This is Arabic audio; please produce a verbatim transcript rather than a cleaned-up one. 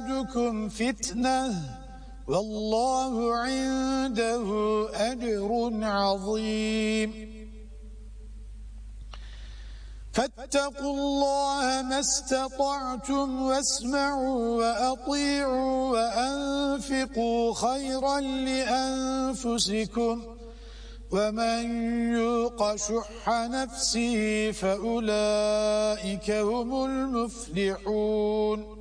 يزدادكم فتنة والله عنده أجر عظيم فاتقوا الله ما استطعتم واسمعوا وأطيعوا وأنفقوا خيرا لأنفسكم ومن يوق شح نفسه فأولئك هم المفلحون